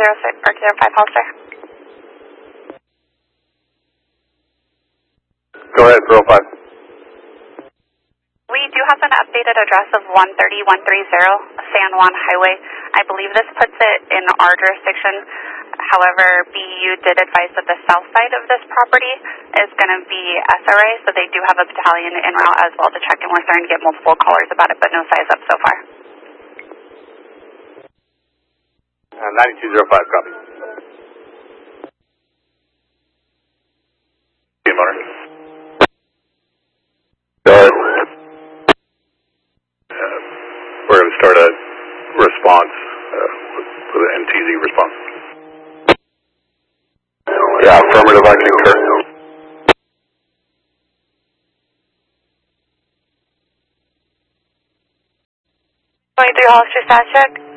06 or 05 Hollister. Go ahead, 405. We do have an updated address of 130-130 San Juan Highway. I believe this puts it in our jurisdiction. However, BU did advise that the south side of this property is going to be SRA, so they do have a battalion en route as well to check, and we're starting to get multiple callers about it, but no size up so far. 9205, copy. Team owner. Go ahead. We're going to start a response with an NTZ response. Yeah, affirmative, I concur. 23 Hollister, status check.